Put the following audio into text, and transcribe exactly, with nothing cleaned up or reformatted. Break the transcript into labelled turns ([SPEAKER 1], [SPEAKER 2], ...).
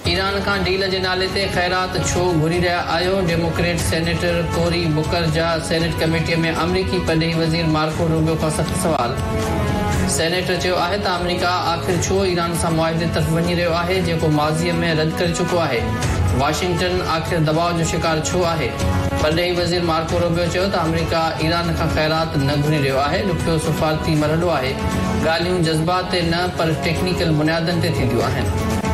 [SPEAKER 1] Iran खां deal जे नाले ते ख़ैरात छो घुरी रहिया आहियो? डेमोक्रेट सेनेटर कोरी बुकर जा सेनेट कमेटीअ में अमरीकी परॾेही वज़ीर मार्को रूबियो खां सख़्त सवाल। सेनेटर चयो आहे त अमरीका आख़िर छो ईरान सां मुआहिदे तरफ़ वञी रहियो आहे जेको माज़ीअ में रद्द करे चुको आहे। वाशिंगटन आख़िर दबाव जो शिकार छो आहे? परॾेही वज़ीर मार्को रूबियो चयो त अमरीका ईरान खां ख़ैरात न घुरी रहियो आहे। ॾुखियो सफ़ारती मरहलो आहे। ॻाल्हियूं जज़्बात ते न पर टेक्निकल बुनियादनि ते थींदियूं आहिनि।